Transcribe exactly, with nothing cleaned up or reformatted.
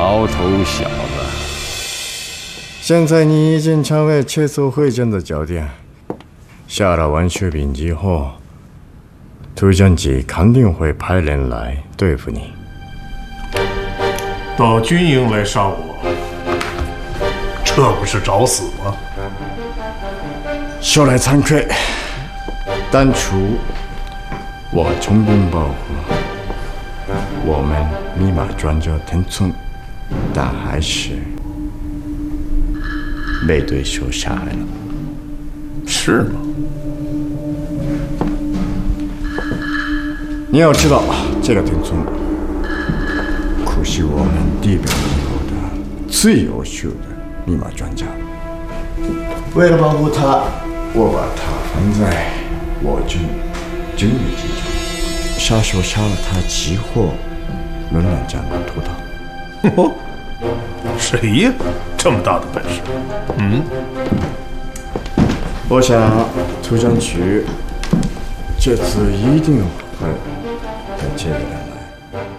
毛头小子！ 现在你已经成为切磋会战的焦点。下了文学兵之后，突然机肯定会派人来对付你。 到军营来杀我，这不是找死吗？ 说来惭愧，当初我充分保护我们密码专家田村，但还是被对手杀害了。 是吗？ 你要知道，这个田村可是我们地表以后的最优秀的密码专家。为了保护他，我把他放在我军军旅之中，杀手杀了他几乎仍然战不脱逃。 哦，谁呀？这么大的本事？嗯， 我想突然区这次一定会和这个人